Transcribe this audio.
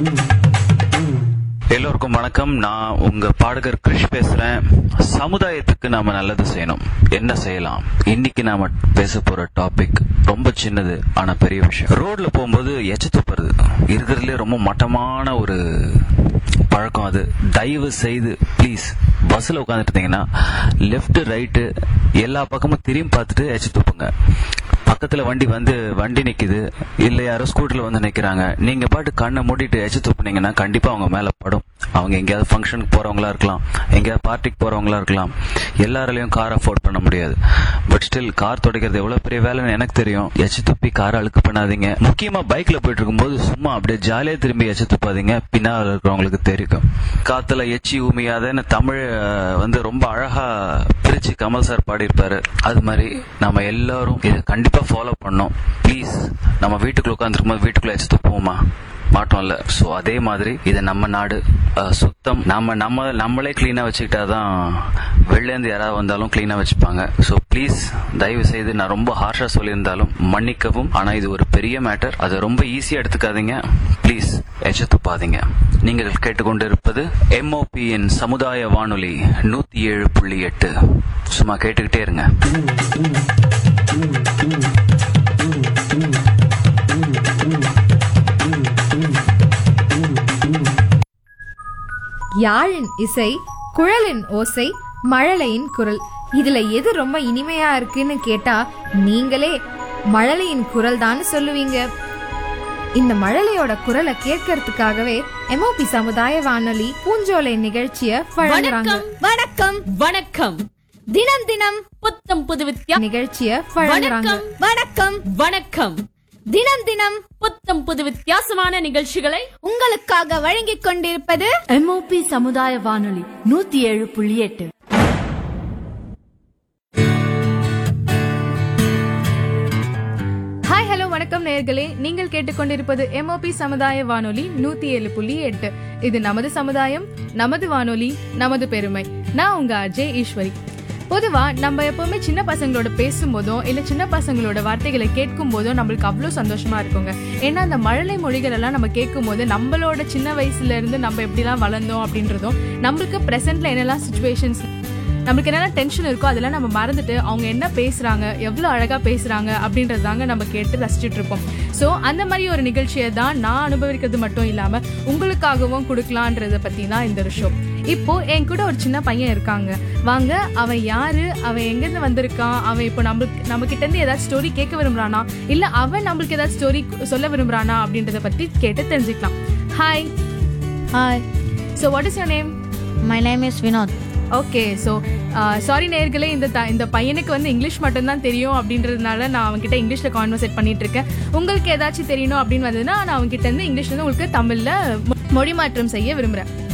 எல்லோருக்கும் வணக்கம். நான் உங்க பாடகர் கிருஷ் பேசுறேன். சமுதாயத்துக்கு நாம நல்லது செய்யணும். என்ன செய்யலாம்? இன்னைக்கு நாம பேச போற டாபிக் ரொம்ப சின்னது ஆனா பெரிய விஷயம். ரோட்ல போகும்போது எச்ச துப்புறது இருக்கிறதுலே ரொம்ப மட்டமான ஒரு பழக்கம். அது தயவு செய்து ப்ளீஸ் பஸ்ல உட்காந்துட்டு இருந்தீங்கன்னா லெப்ட் ரைட்டு எல்லா பக்கமும் திரும்பி பார்த்துட்டு எச்ச துப்புங்க. பக்கத்துல வண்டி நிக்குது, இல்ல யாரோ ஸ்கூட்டர்ல வந்து நிக்கிறாங்க, நீங்க பாட்டு கண்ணை மூடிட்டு எச்சு துப்புனீங்கன்னா கண்டிப்பா அவங்க மேல படும். அவங்க எங்கேயாவது ஃபங்க்ஷனுக்கு போறவங்களா இருக்கலாம், எங்கேயாவது பார்ட்டிக்கு போறவங்களா இருக்கலாம். எல்லாராலையும் கார் அஃபோர்ட் பண்ண முடியாது. பட் ஸ்டில் கார் துடைக்கிறது எவ்வளவு பெரிய வேலைன்னு எனக்கு தெரியும். எச்சு துப்பி காரை அழுக்கு பண்ணாதீங்க. முக்கியமா பைக்ல போயிட்டு இருக்கும்போது சும்மா அப்படியே ஜாலியா திரும்பி எச்சு துப்பாதீங்க. பின்னால் இருக்கிறவங்களுக்கு தெரியும். காத்துல எச்சி ஊமியாதன்னு தமிழ் ரொம்ப அழகா பிரிச்சு கமல் சார் பாடியிருப்பாரு. அது மாதிரி நம்ம எல்லாரும் இதை கண்டிப்பா ஃபாலோ பண்ணோம். ப்ளீஸ், நம்ம வீட்டுக்குள்ள உட்காந்துருக்கும் போது வீட்டுக்குள்ள எச்சு துப்புவோமா? மாட்டோம்ல. சோ அதே மாதிரி இது நம்ம நாடு, சுத்தம். நம்மளே கிளீனா வச்சுக்கிட்டாதான் வெளிலேருந்து யாராவது வந்தாலும் கிளீனா வச்சுப்பாங்க. சோ ப்ளீஸ் தயவு செய்து, நான் ரொம்ப ஹார்ஷா சொல்லியிருந்தாலும் மன்னிக்கவும். ஆனா இது ஒரு பெரிய மேட்டர். அதை ரொம்ப ஈஸியா எடுத்துக்காதீங்க. ப்ளீஸ் எச்ச துப்பாதீங்க. நீங்கள் கேட்டுக்கொண்டிருப்பது MOPயின் சமுதாய வானொலி 107.8. சும்மா கேட்டுக்கிட்டே இருங்க. யாழின் இசை, குழலின் ஓசை, மழலையின் குரல், இதுல எது ரொம்ப இனிமையா இருக்குன்னு கேட்டா நீங்களே மழலையின் குரல் தான் சொல்லுவீங்க. இந்த மழலையோட குரலை கேட்கறதுக்காகவே MOP சமுதாய வானொலி பூஞ்சோலை நிகழ்ச்சிய வழங்குறாங்க. வணக்கம் வணக்கம். தினம் தினம் புத்தம் புது நிகழ்ச்சிய வழங்குறாங்க. வணக்கம் வணக்கம். தினம் தினம் புத்தம் புது வித்தியாசமான நிகழ்ச்சிகளை உங்களுக்காக வழங்கிக் கொண்டிருப்பது MOP சமுதாய வானொலி 107.8. ஹாய், ஹலோ, வணக்கம் நேயர்களே. நீங்கள் கேட்டுக்கொண்டிருப்பது MOP சமுதாய வானொலி 107.8. இது நமது சமுதாயம், நமது வானொலி, நமது பெருமை. நான் உங்க அஜய் ஈஸ்வரி. பொதுவா நம்ம எப்பவுமே சின்ன பசங்களோட பேசும்போதும் இல்ல சின்ன பசங்களோட வார்த்தைகளை கேட்கும் போதும் நம்மளுக்கு அவ்வளவு சந்தோஷமா இருக்குங்க. ஏன்னா அந்த மழலை மொழிகள் எல்லாம் நம்ம கேட்கும் போது நம்மளோட சின்ன வயசுல இருந்து நம்ம எப்படிலாம் வளர்ந்தோம் அப்படின்றதும், நம்மளுக்கு பிரசன்ட்ல என்னெல்லாம் சிச்சுவேஷன்ஸ், நம்மளுக்கு என்னென்ன டென்ஷன் இருக்கோ அதெல்லாம் நம்ம மறந்துட்டு அவங்க என்ன பேசுறாங்க, எவ்வளவு அழகா பேசுறாங்க அப்படின்றது தாங்க நம்ம கேட்டு ரசிச்சுட்டு இருப்போம். சோ அந்த மாதிரி ஒரு நிகழ்ச்சியை தான் நான் அனுபவிக்கிறது மட்டும் இல்லாம உங்களுக்காகவும் கொடுக்கலான்றத பத்தி தான் இந்த ஷோ. இப்போ என் கூட ஒரு சின்ன பையன் இருக்காங்க. வாங்க, அவன் யாரு, அவன் எங்க இருந்து வந்திருக்கான், அவன் இப்போ நம்ம கிட்ட இருந்து ஏதாச்சும் ஸ்டோரி கேட்க விரும்புறானா, இல்ல அவன் நம்மளுக்கு ஏதாச்சும் ஸ்டோரி சொல்ல விரும்புறானா அப்படின்றத பத்தி கேட்டு தெரிஞ்சுக்கலாம். Hi. Hi. So what is your name? My name is Vinod. Okay. So sorry நேயர்களே, இந்த பையனுக்கு இங்கிலீஷ் மட்டும்தான் தெரியும் அப்படின்றதுனால நான் அவன்கிட்ட இங்கிலீஷ்ல கான்வர்சேட் பண்ணிட்டு இருக்கேன். உங்களுக்கு ஏதாச்சும் தெரியணும் அப்படின்னு வந்ததுன்னா நான் அவன்கிட்ட இருந்து இங்கிலீஷ்ல இருந்து உங்களுக்கு தமிழ்ல மொழி மாற்றம் செய்ய விரும்புறேன்.